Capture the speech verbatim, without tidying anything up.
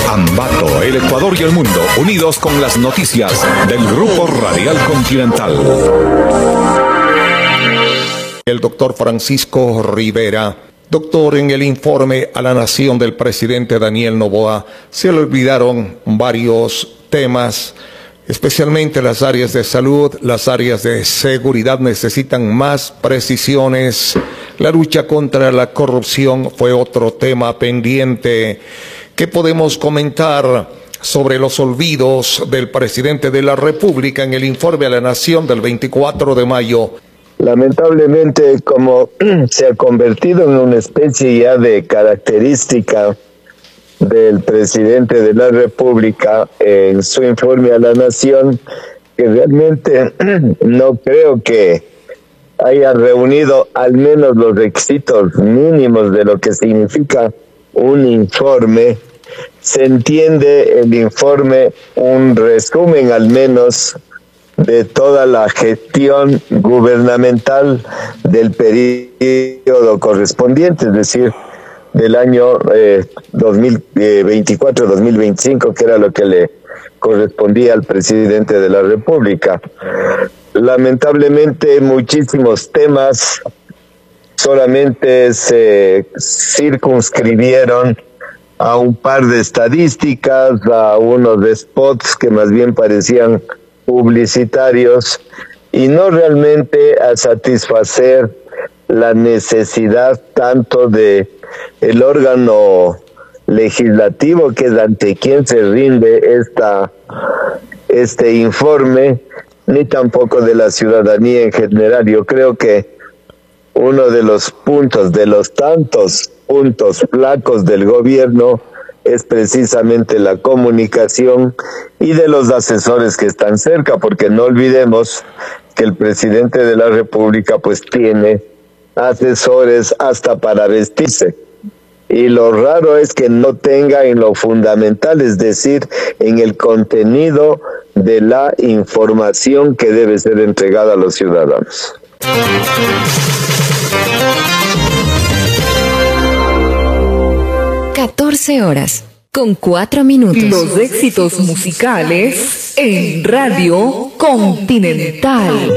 Ambato, el Ecuador y el mundo, unidos con las noticias del Grupo Radial Continental. El doctor Francisco Rivera. Doctor, en el informe a la Nación del presidente Daniel Noboa se le olvidaron varios temas, especialmente las áreas de salud, las áreas de seguridad necesitan más precisiones. La lucha contra la corrupción fue otro tema pendiente. ¿Qué podemos comentar sobre los olvidos del presidente de la República en el informe a la Nación del veinticuatro de mayo? Lamentablemente, como se ha convertido en una especie ya de característica del presidente de la República en su informe a la Nación, que realmente no creo que haya reunido al menos los requisitos mínimos de lo que significa un informe. Se entiende el informe un resumen al menos de toda la gestión gubernamental del periodo correspondiente, es decir, del año eh, dos mil veinticuatro a dos mil veinticinco, que era lo que le correspondía al presidente de la República. Lamentablemente, muchísimos temas solamente se circunscribieron a un par de estadísticas, a unos de spots que más bien parecían publicitarios y no realmente a satisfacer la necesidad tanto de el órgano legislativo, que es ante quien se rinde esta este informe, ni tampoco de la ciudadanía en general. Yo creo que uno de los puntos, de los tantos puntos flacos del gobierno, es precisamente la comunicación y de los asesores que están cerca, porque no olvidemos que el presidente de la República pues tiene asesores hasta para vestirse. Y lo raro es que no tenga en lo fundamental, es decir, en el contenido de la información que debe ser entregada a los ciudadanos. catorce horas, con cuatro minutos. Los éxitos musicales en Radio Continental.